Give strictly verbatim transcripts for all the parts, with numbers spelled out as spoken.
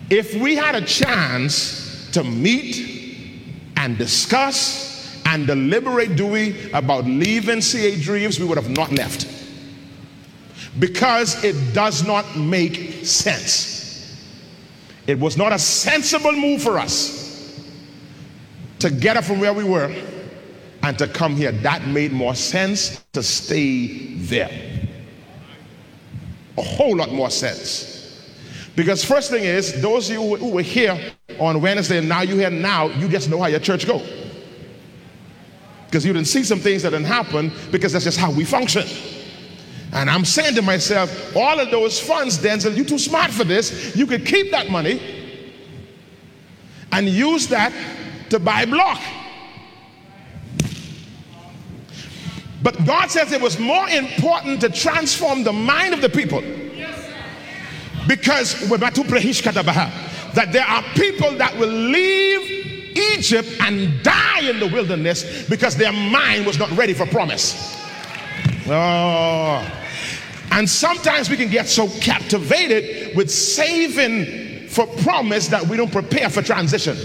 If we had a chance to meet and discuss and deliberate, Dewey, about leaving C H Reeves, we would have not left. Because it does not make sense. It was not a sensible move for us to get up from where we were and to come here. That made more sense to stay there. A whole lot more sense. Because first thing is, those of you who were here on Wednesday and now you're here now, you just know how your church go. Because you didn't see some things that didn't happen, because that's just how we function. And I'm saying to myself, all of those funds, Denzel, you're too smart for this. You could keep that money and use that to buy block. But God says it was more important to transform the mind of the people. Because that there are people that will leave Egypt and die in the wilderness because their mind was not ready for promise. Oh. And sometimes we can get so captivated with saving for promise that we don't prepare for transition.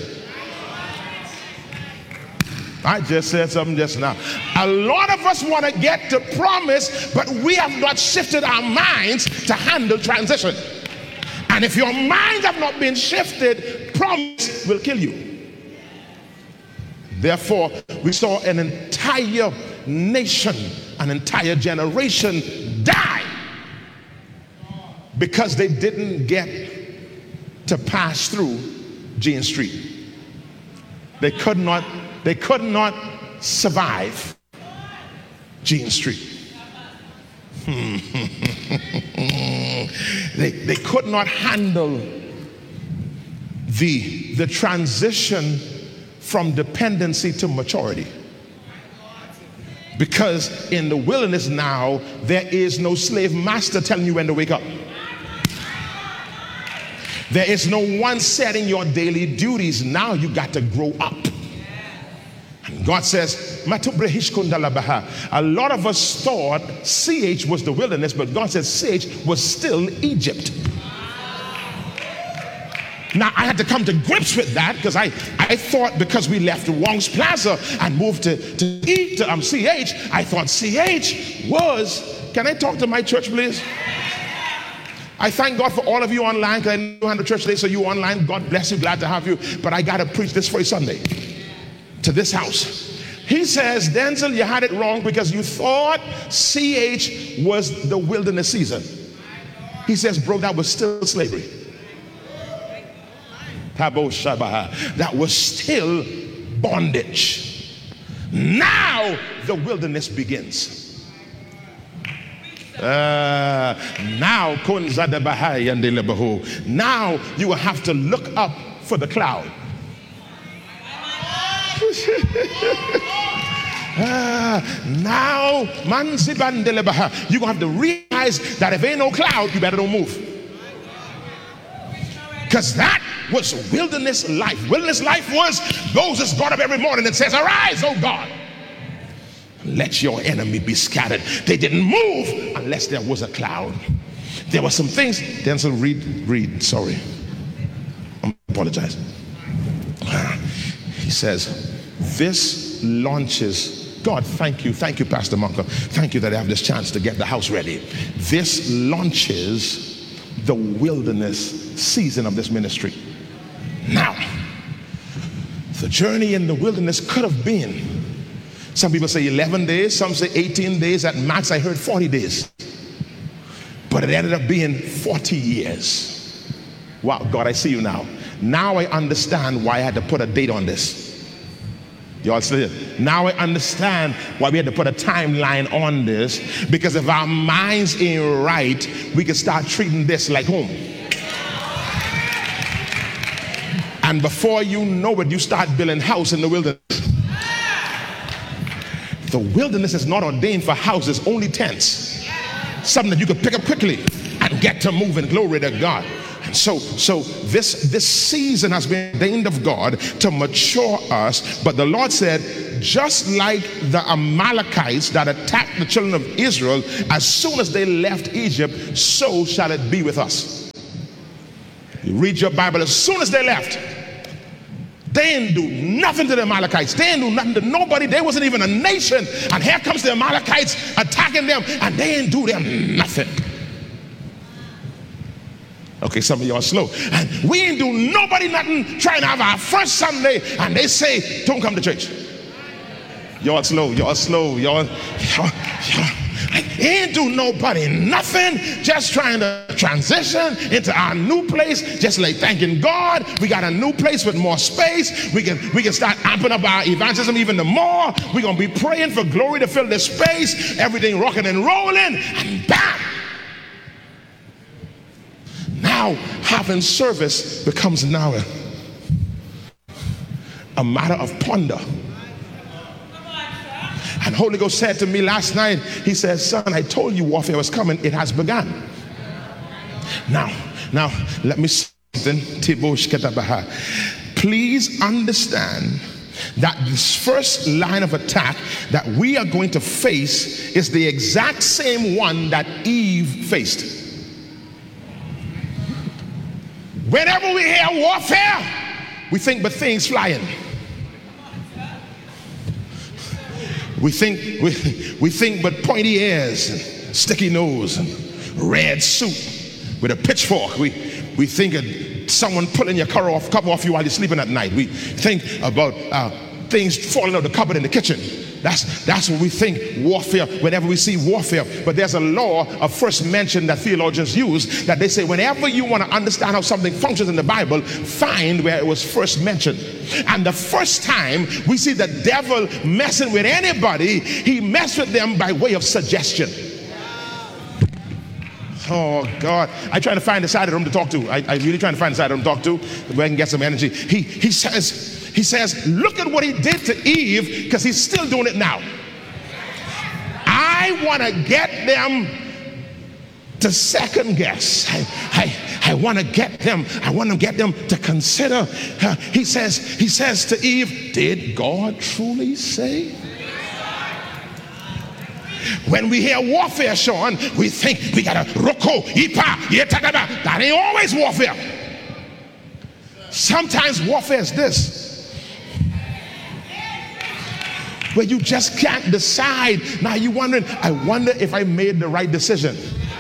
I just said something just now. A lot of us want to get to promise, but we have not shifted our minds to handle transition. And if your minds have not been shifted, promise will kill you. Therefore, we saw an entire nation, an entire generation die because they didn't get to pass through Jean Street. They could not, they could not survive Jean Street. they, they could not handle the, the transition from dependency to maturity. Because in the wilderness now, there is no slave master telling you when to wake up. There is no one setting your daily duties. Now you got to grow up. And God says, a lot of us thought C H was the wilderness, but God says C H was still Egypt. Now, I had to come to grips with that because I, I thought because we left Wong's Plaza and moved to, to, e, to um, C H, I thought C H was, can I talk to my church, please? I thank God for all of you online, because I know how the church today, so you online, God bless you, glad to have you. But I got to preach this first Sunday to this house. He says, Denzel, you had it wrong because you thought C H was the wilderness season. He says, bro, that was still slavery. That was still bondage. Now the wilderness begins. Uh, now, now you will have to look up for the cloud. uh, now, you're going to have to realize that if ain't no cloud, you better don't move. Because that was wilderness life. Wilderness life was Moses got up every morning and says, arise, oh God. Let your enemy be scattered. They didn't move unless there was a cloud. There were some things. Denzel, read, read, sorry. I apologize. He says, this launches, God, thank you, thank you, Pastor Monka. Thank you that I have this chance to get the house ready. This launches the wilderness season of this ministry. Now, the journey in the wilderness could have been, some people say eleven days, some say eighteen days, at max I heard forty days. But it ended up being forty years. Wow, God, I see you now. Now I understand why I had to put a date on this. Y'all see it? Now I understand why we had to put a timeline on this, because if our minds ain't right, we can start treating this like home. And before you know it, you start building house in the wilderness. The wilderness is not ordained for houses, only tents. Something that you can pick up quickly and get to moving. Glory to God. And so, so this, this season has been ordained of God to mature us. But the Lord said, just like the Amalekites that attacked the children of Israel, as soon as they left Egypt, so shall it be with us. You read your Bible, as soon as they left, they didn't do nothing to the Amalekites. They didn't do nothing to nobody. They wasn't even a nation. And here comes the Amalekites attacking them, and they didn't do them nothing. Okay, some of y'all are slow. And we ain't do nobody nothing trying to have our first Sunday, and they say, don't come to church. Y'all slow, y'all slow, y'all, y'all, y'all. Ain't do nobody nothing, just trying to transition into our new place, just like thanking God. We got a new place with more space. We can we can start amping up our evangelism even the more. We're gonna be praying for glory to fill this space, everything rocking and rolling, and bam! Now having service becomes now a, a matter of ponder. And Holy Ghost said to me last night, he said, son, I told you warfare was coming. It has begun. Now, now, let me say something. Please understand that this first line of attack that we are going to face is the exact same one that Eve faced. Whenever we hear warfare, we think but things flying. We think we, we think but pointy ears and sticky nose and red suit with a pitchfork. We we think of someone pulling your cover off, cover off you while you're sleeping at night. We think about uh, things falling out of the cupboard in the kitchen. That's that's what we think warfare, whenever we see warfare. But there's a law of first mention that theologians use, that they say whenever you want to understand how something functions in the Bible, find where it was first mentioned. And the first time we see the devil messing with anybody, he messed with them by way of suggestion. Oh God, I trying to find the side of the room to talk to. I, I really trying to find the side of the room to talk to, where I can get some energy. He he says. He says, look at what he did to Eve, because he's still doing it now. I want to get them to second guess. I, I, I want to get them, I want to get them to consider. Uh, he says, he says to Eve, did God truly say? When we hear warfare, Sean, we think we got a roko, ipa, yetakaba. That ain't always warfare. Sometimes warfare is this, where you just can't decide. Now you're wondering, I wonder if I made the right decision.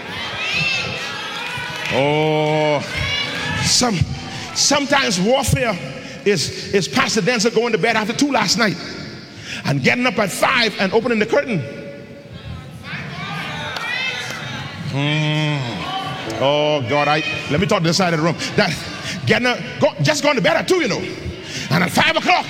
Oh, some sometimes warfare is, is Pastor Denzel going to bed after two last night and getting up at five and opening the curtain. Mm. Oh God, I let me talk to the side of the room. That getting up, go, just going to bed at two, you know, and at five o'clock.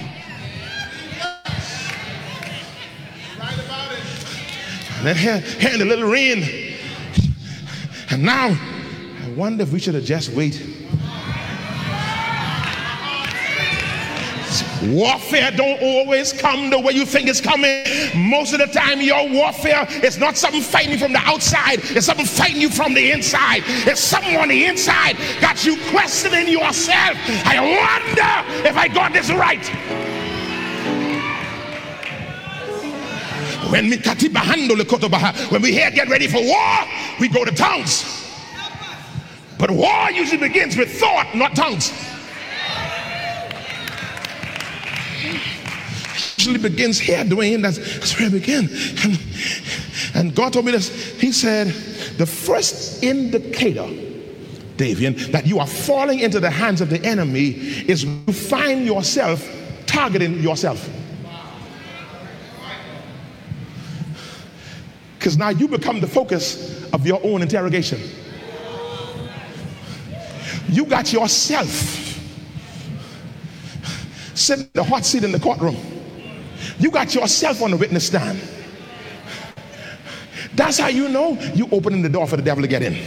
And then here, here in the little rain. And now, I wonder if we should have just waited. Warfare don't always come the way you think it's coming. Most of the time, your warfare is not something fighting you from the outside. It's something fighting you from the inside. It's something on the inside got you questioning yourself. I wonder if I got this right. When we when we hear get ready for war, we go to tongues. But war usually begins with thought, not tongues. Usually begins here, Dwayne. That's, that's where it begins. And, and God told me this. He said, the first indicator, Davian, that you are falling into the hands of the enemy is you find yourself targeting yourself. Because now you become the focus of your own interrogation. You got yourself sitting in the hot seat in the courtroom. You got yourself on the witness stand. That's how you know you opening the door for the devil to get in.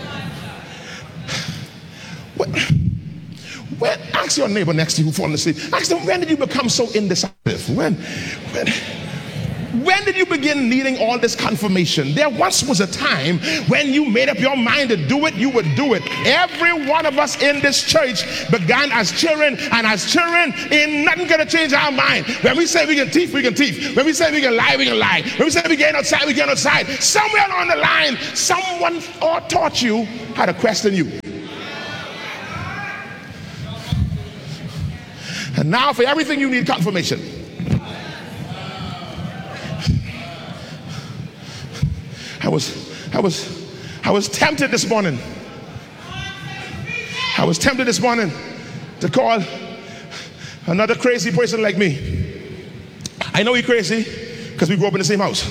When, when, ask your neighbor next to you who fallen asleep. Ask them, when did you become so indecisive? When, when, when did you begin needing all this confirmation? There once was a time when you made up your mind to do it, you would do it. Every one of us in this church began as children, and as children, ain't nothing gonna change our mind. When we say we can thief, we can thief. When we say we can lie, we can lie. When we say we get outside, we get outside. Somewhere along the line, someone or taught you how to question you. And now for everything you need confirmation. I was, I was, I was tempted this morning. I was tempted this morning to call another crazy person like me. I know he's crazy because we grew up in the same house.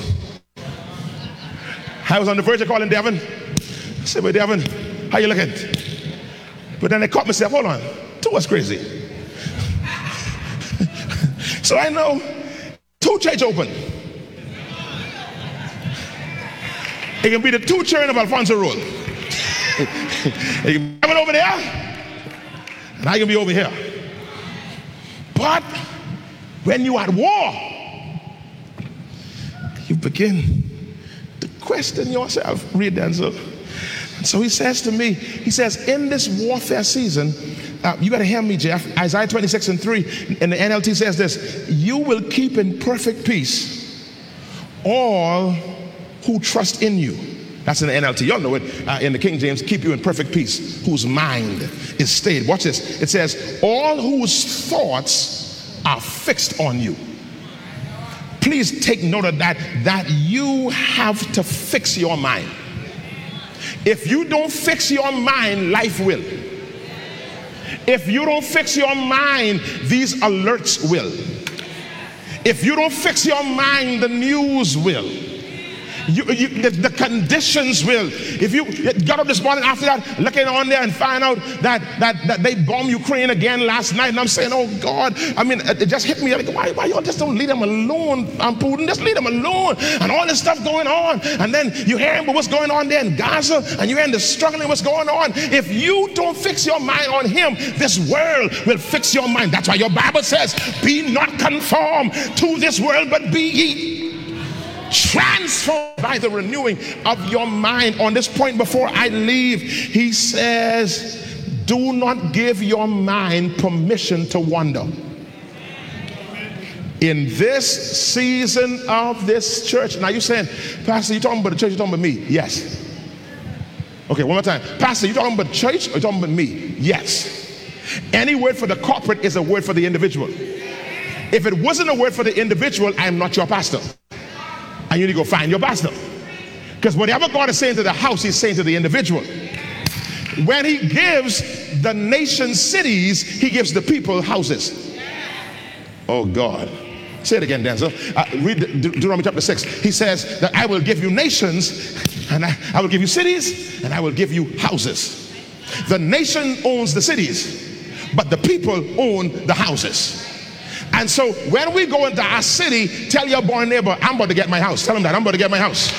I was on the verge of calling Devin. I said, "Well, Devin, how you looking?" But then I caught myself, hold on, two was crazy. So I know two church open. It can be the two children of Alfonso Road. It can be over there, and I can be over here. But when you at war, you begin to question yourself. Read that. So, so he says to me, he says, in this warfare season, uh, you got to hear me, Jeff. Isaiah twenty-six and three, and the N L T says this: you will keep in perfect peace all who trust in you. That's in the N L T. Y'all know it. Uh, in the King James, keep you in perfect peace, whose mind is stayed. Watch this. It says, all whose thoughts are fixed on you. Please take note of that, that you have to fix your mind. If you don't fix your mind, life will. If you don't fix your mind, these alerts will. If you don't fix your mind, the news will. You, you, the, the conditions will. If you got up this morning after that, looking on there and find out that, that, that they bombed Ukraine again last night, and I'm saying, oh God, I mean, it just hit me. Like, why, why y'all just don't leave them alone, um, Putin? Just leave them alone. And all this stuff going on. And then you hear what's going on there in Gaza, and you're in the struggling what's going on. If you don't fix your mind on him, this world will fix your mind. That's why your Bible says, be not conformed to this world, but be ye transformed by the renewing of your mind. On this point, before I leave, he says, do not give your mind permission to wander. In this season of this church. Now you're saying, Pastor, you talking about the church, you talking about me? Yes. Okay, one more time. Pastor, you talking about the church or you talking about me? Yes. Any word for the corporate is a word for the individual. If it wasn't a word for the individual, I am not your pastor. And you need to go find your pastor. Because whatever God is saying to the house, he's saying to the individual. When he gives the nation cities, he gives the people houses. Oh God. Say it again, Denzel. Uh, read De- Deuteronomy chapter six. He says that I will give you nations, and I, I will give you cities, and I will give you houses. The nation owns the cities, but the people own the houses. And so when we go into our city, tell your boy neighbor, I'm about to get my house. Tell him that I'm about to get my house.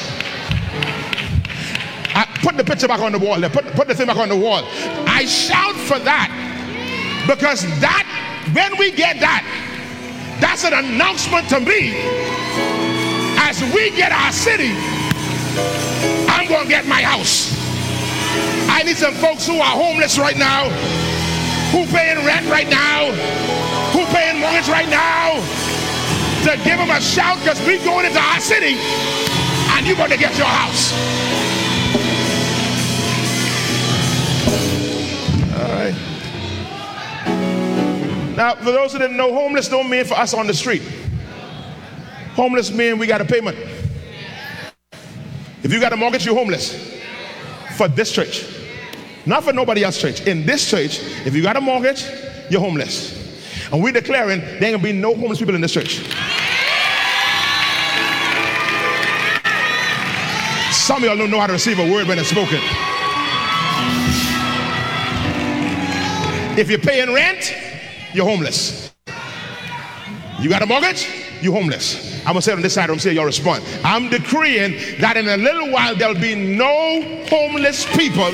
I put the picture back on the wall there. Put, put the thing back on the wall. I shout for that because that, when we get that, that's an announcement to me. As we get our city, I'm going to get my house. I need some folks who are homeless right now, who paying rent right now, who paying mortgage right now, to give them a shout because we going into our city and you're going to get your house. All right. Now, for those who didn't know, homeless don't mean for us on the street. Homeless mean we got a payment. If you got a mortgage, you're homeless. For this church. Not for nobody else's church. In this church, if you got a mortgage, you're homeless. And we're declaring there ain't gonna be no homeless people in this church. Some of y'all don't know how to receive a word when it's spoken. If you're paying rent, you're homeless. You got a mortgage, you're homeless. I'm gonna say it on this side, I'm gonna say y'all respond. I'm decreeing that in a little while there'll be no homeless people.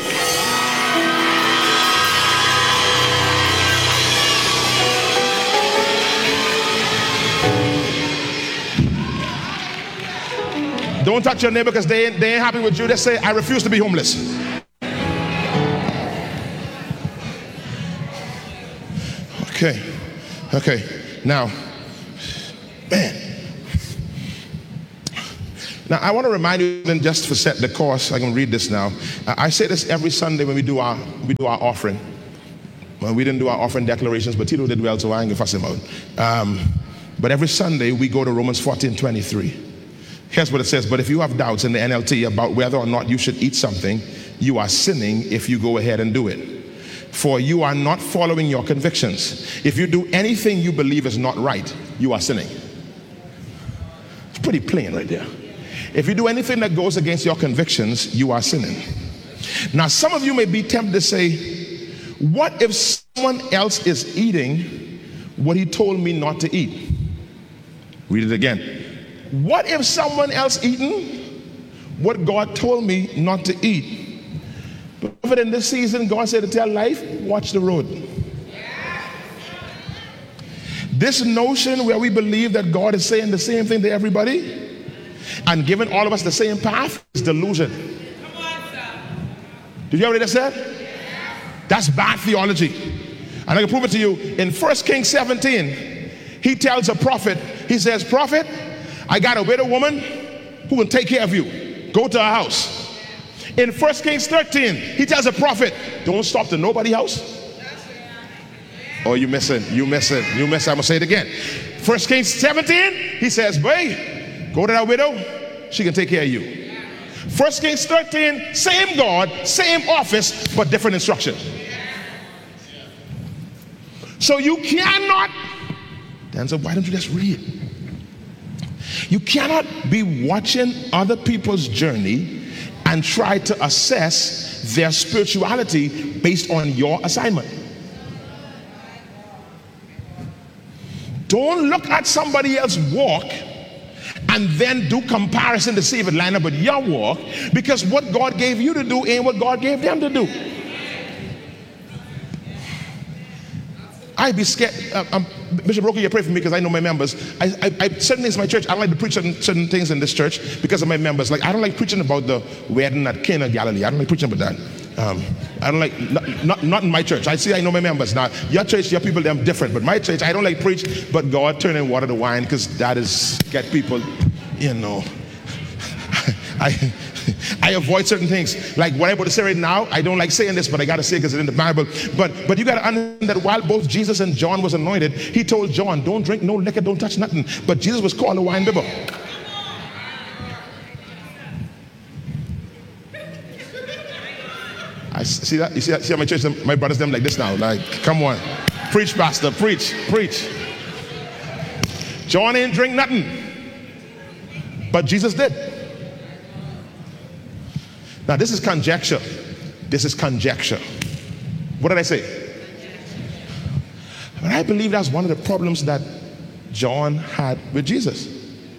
Don't touch your neighbor because they ain't, they ain't happy with you. They say, I refuse to be homeless. Okay, okay, now, man. Now, I want to remind you, and just for set the course, I can read this now. I say this every Sunday when we do our, we do our offering. Well, we didn't do our offering declarations, but Tito did well, so I ain't gonna fuss him out. Um, but every Sunday we go to Romans fourteen twenty-three. Here's what it says. But if you have doubts in the N L T about whether or not you should eat something, you are sinning if you go ahead and do it. For you are not following your convictions. If you do anything you believe is not right, you are sinning. It's pretty plain right there. If you do anything that goes against your convictions, you are sinning. Now, some of you may be tempted to say, what if someone else is eating what he told me not to eat? Read it again. What if someone else eating what God told me not to eat? But in this season, God said to tell life, watch the road. This notion where we believe that God is saying the same thing to everybody and giving all of us the same path is delusion. Did you hear what I just said? That's bad theology. And I can prove it to you. In First Kings seventeen, he tells a prophet, he says, prophet, I got a widow woman who will take care of you. Go to her house. In First Kings thirteen, he tells a prophet, don't stop to nobody's house. Oh, you missing, you missing, you missing. I'm going to say it again. First Kings seventeen, he says, boy, go to that widow. She can take care of you. First Kings thirteen, same God, same office, but different instruction. So you cannot, Dan said, why don't you just read? You cannot be watching other people's journey and try to assess their spirituality based on your assignment. Don't look at somebody else's walk and then do comparison to see if it lines up with your walk, because what God gave you to do ain't what God gave them to do. I'd be scared. Uh, um, Bishop Roker, you pray for me because I know my members. I, I, I certain things in my church, I don't like to preach certain, certain things in this church because of my members. Like, I don't like preaching about the wedding at Cana of Galilee. I don't like preaching about that. Um, I don't like, not, not, not in my church. I see, I know my members. Now, your church, your people, them different. But my church, I don't like preach, but God turning water to wine, because that is, get people, you know. I I avoid certain things. Like what I'm about to say right now, I don't like saying this, but I got to say it because it's in the Bible. But but you got to understand that while both Jesus and John was anointed, he told John, don't drink no liquor, don't touch nothing. But Jesus was called a wine bibber. I see that? You see that? See how my church, my brothers, them like this now. Like, come on. Preach, pastor, preach, preach. John ain't drink nothing. But Jesus did. Now, this is conjecture. This is conjecture. What did I say? But I believe that's one of the problems that John had with Jesus.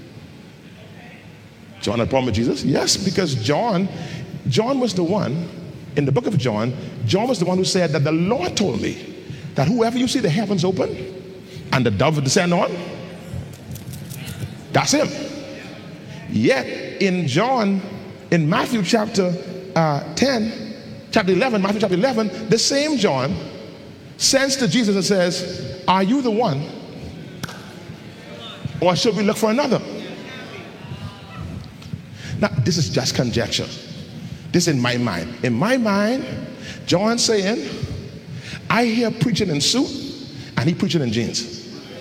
John had a problem with Jesus? Yes, because John, John was the one, in the book of John, John was the one who said that the Lord told me that whoever you see the heavens open and the dove descend on, that's him. Yet, in John, in Matthew chapter uh, ten, chapter eleven, Matthew chapter eleven, the same John sends to Jesus and says, are you the one? Or should we look for another? Now, this is just conjecture. This is in my mind. In my mind, John saying, I hear preaching in suit and he preaching in jeans.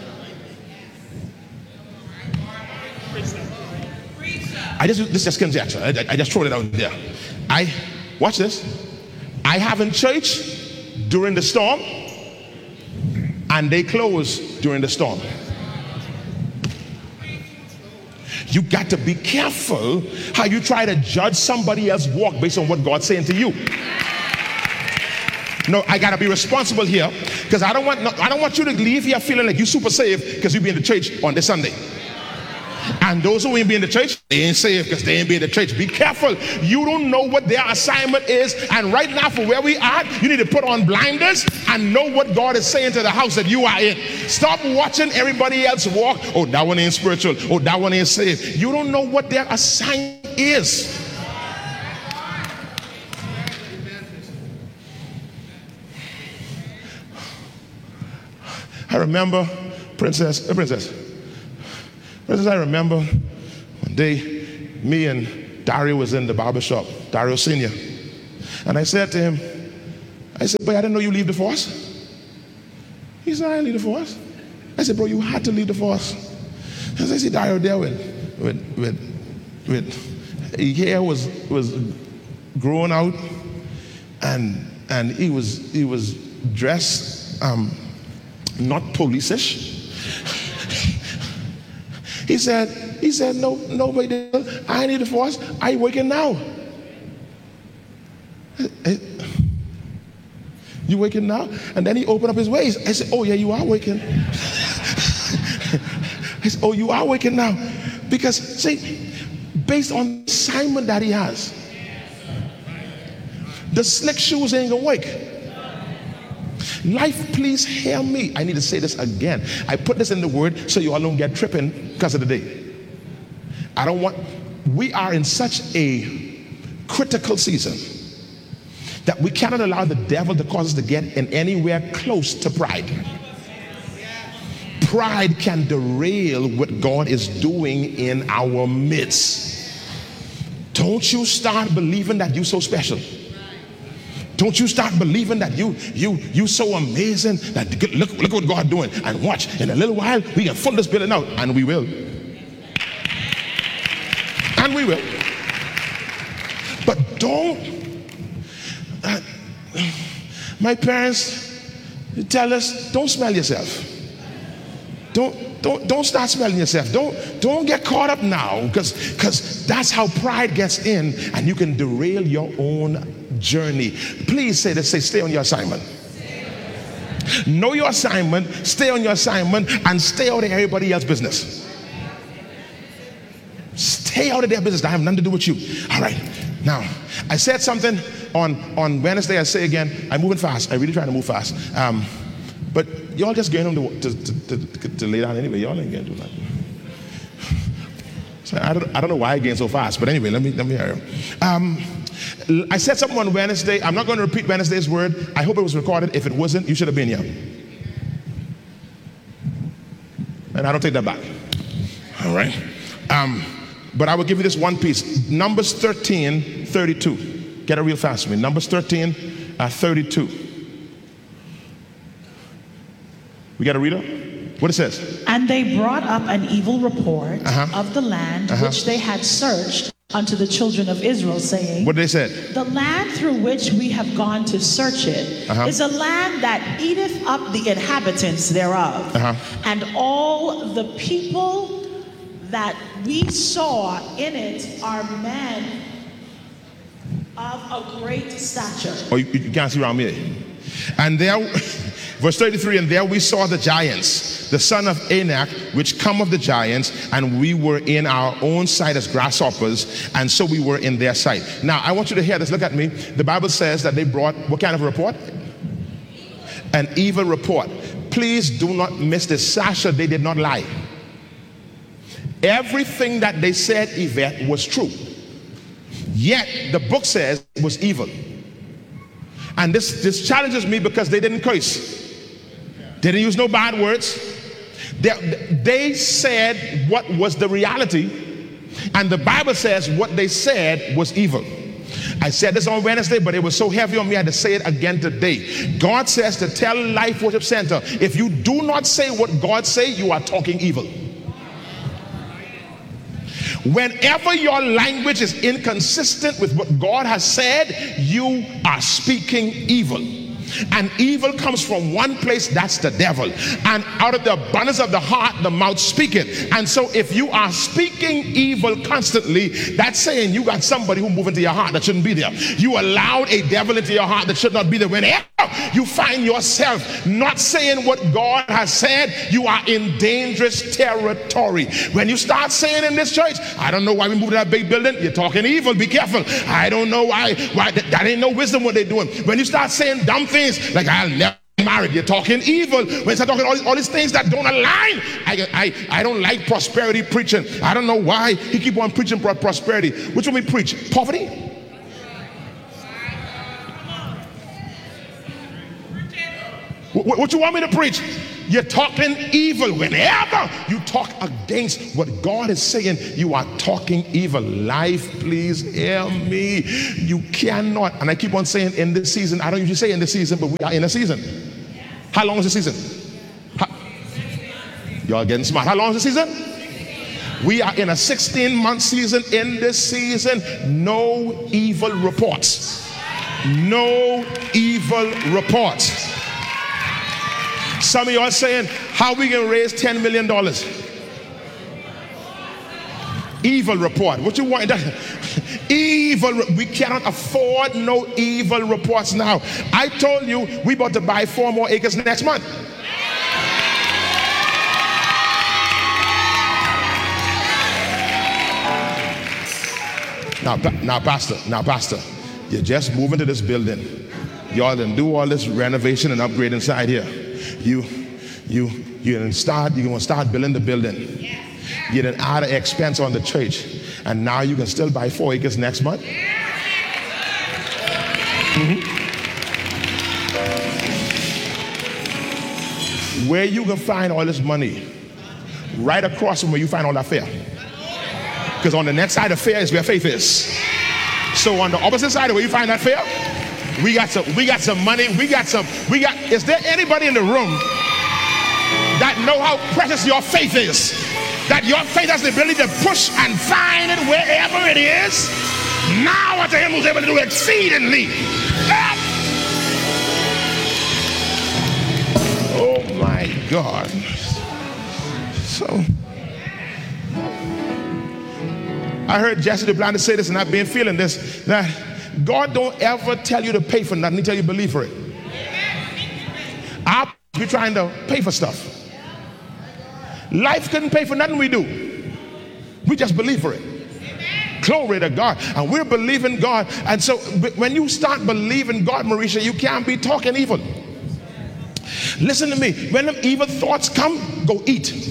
I just, this is just conjecture. I, I just throw it out there. I, watch this. I have in church during the storm and they close during the storm. You got to be careful how you try to judge somebody else's walk based on what God's saying to you. No, I got to be responsible here, because I don't want no, I don't want you to leave here feeling like you super saved because you be in the church on this Sunday. And those who ain't be in the church, they ain't saved because they ain't be in the church. Be careful. You don't know what their assignment is. And right now, for where we are, you need to put on blinders and know what God is saying to the house that you are in. Stop watching everybody else walk. Oh, that one ain't spiritual. Oh, that one ain't saved. You don't know what their assignment is. I remember, Princess, uh, Princess, Princess, I remember one day, me and Dario was in the barber shop, Dario Senior. And I said to him, I said, boy, I didn't know you leave the force. He said, I didn't leave the force. I said, bro, you had to leave the force. I said, see Dario there with, with, with, with, his hair was, was growing out, and, and he was, he was dressed um, not police-ish. He said, he said, no, nobody did. I need the force. I working now. You waking now? And then he opened up his ways. I said, oh yeah, you are waking. I said, oh, you are waking now. Because see, based on the assignment that he has, the slick shoes ain't gonna wake. Life, please hear me. I need to say this again. I put this in the word so you all don't get tripping because of the day. I don't want, we are in such a critical season that we cannot allow the devil to cause us to get in anywhere close to pride. Pride can derail what God is doing in our midst. Don't you start believing that you're so special. Don't you start believing that you you you so amazing that look look what God doing, and watch in a little while we can fill this building out, and we will. And we will. But don't uh, my parents tell us, don't smell yourself. Don't don't don't start smelling yourself. Don't don't get caught up now, because because that's how pride gets in, and you can derail your own journey. Please say this, say stay on your assignment. Know your assignment, stay on your assignment, and stay out of everybody else's business. Stay out of their business. I have nothing to do with you. All right. Now, I said something on, on Wednesday. I say again, I'm moving fast. I really try to move fast. Um, but y'all just getting them to, to, to, to, to lay down anyway. Y'all ain't going to do nothing. So I don't, I don't know why I gained so fast. But anyway, let me, let me hear you. Um, I said something on Wednesday. I'm not going to repeat Wednesday's word. I hope it was recorded. If it wasn't, you should have been here. And I don't take that back. All right. Um, but I will give you this one piece. Numbers thirteen, thirty-two. Get it real fast for me. Numbers thirteen, thirty-two. We got a reader? What it says? And they brought up an evil report uh-huh. of the land uh-huh. which they had searched unto the children of Israel, saying, what did they say? The land through which we have gone to search it uh-huh. is a land that eateth up the inhabitants thereof. Uh-huh. And all the people that we saw in it are men of a great stature. Oh, you, you can't see around me. And there, verse thirty-three, and there we saw the giants, the son of Anak, which come of the giants, and we were in our own sight as grasshoppers, and so we were in their sight. Now, I want you to hear this. Look at me. The Bible says that they brought what kind of a report? An evil report. Please do not miss this. Sasha, they did not lie. Everything that they said, Yvette, was true. Yet, the book says it was evil. And this, this challenges me because they didn't curse. They didn't use no bad words. They, they said what was the reality. And the Bible says what they said was evil. I said this on Wednesday, but it was so heavy on me I had to say it again today. God says to tell Life Worship Center, if you do not say what God say, you are talking evil. Whenever your language is inconsistent with what God has said, you are speaking evil. And evil comes from one place, that's the devil. And out of the abundance of the heart, the mouth speaketh. And so if you are speaking evil constantly, that's saying you got somebody who moved into your heart that shouldn't be there. You allowed a devil into your heart that should not be there. Whenever you find yourself not saying what God has said, you are in dangerous territory. When you start saying in this church, I don't know why we moved to that big building, you're talking evil, be careful. I don't know why, why that, that ain't no wisdom what they're doing. When you start saying dumb things like I'll never be married, you're talking evil. When you start talking all these, all these things that don't align, I, I, I don't like prosperity preaching. I don't know why he keep on preaching prosperity. Which one we preach? Poverty? What, what you want me to preach? You're talking evil. Whenever you talk against what God is saying, you are talking evil. Life, please hear me. You cannot, and I keep on saying in this season, I don't usually say in this season, but we are in a season. How long is the season? Y'all getting smart. How long is the season? We are in a sixteen month season. In this season, no evil reports. No evil reports. Some of you are saying, how we going to raise ten million dollars? Evil report. What you want? Evil. We cannot afford no evil reports now. I told you we about to buy four more acres next month. Now, now, Pastor, now, Pastor, you just move into this building. Y'all done do all this renovation and upgrade inside here. You, you, you done start. You gonna start building the building. You done add an expense on the church, and now you can still buy four acres next month. Mm-hmm. Where you can find all this money? Right across from where you find all that fair. Because on the next side of fear is where faith is. So on the opposite side of where you find that fear, we got some, we got some money, we got some, we got, is there anybody in the room that know how precious your faith is? That your faith has the ability to push and find it wherever it is? Now unto him who's able to do exceedingly. Ah! Oh my God. So I heard Jesse Duplantis say this, and I've been feeling this, that God don't ever tell you to pay for nothing. He tell you to believe for it. I'll be trying to pay for stuff. Life couldn't pay for nothing we do. We just believe for it. Glory to God. And we're believing God. And so when you start believing God, Marisha, you can't be talking evil. Listen to me. When them evil thoughts come, go eat.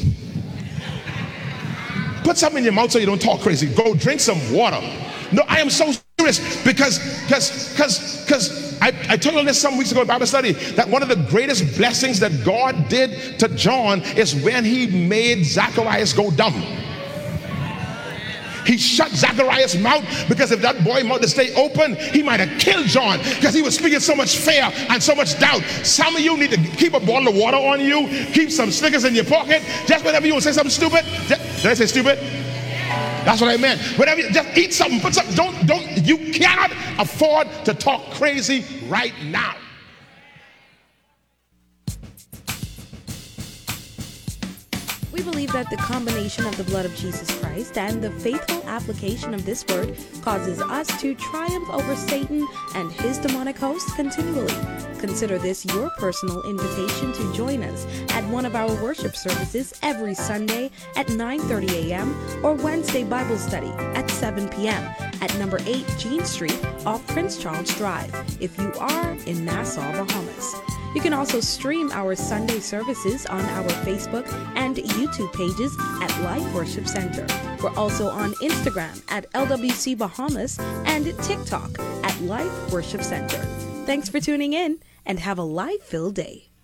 Put something in your mouth so you don't talk crazy. Go drink some water. No, I am so serious because because because because I, I told you this some weeks ago in Bible study that one of the greatest blessings that God did to John is when he made Zacharias go dumb. He shut Zacharias' mouth because if that boy's mouth to stay open, he might have killed John because he was speaking so much fear and so much doubt. Some of you need to keep a bottle of water on you, keep some Snickers in your pocket. Just whenever you want to say something stupid, just, did I say stupid? That's what I meant. Whenever you just eat something, put something. Don't don't. You cannot afford to talk crazy right now. We believe that the combination of the blood of Jesus Christ and the faithful application of this word causes us to triumph over Satan and his demonic hosts continually. Consider this your personal invitation to join us at one of our worship services every Sunday at nine thirty a.m. or Wednesday Bible study at seven p.m. at number eight Jean Street off Prince Charles Drive if you are in Nassau, Bahamas. You can also stream our Sunday services on our Facebook and YouTube pages at Life Worship Center. We're also on Instagram at L W C Bahamas and TikTok at Life Worship Center. Thanks for tuning in and have a life-filled day.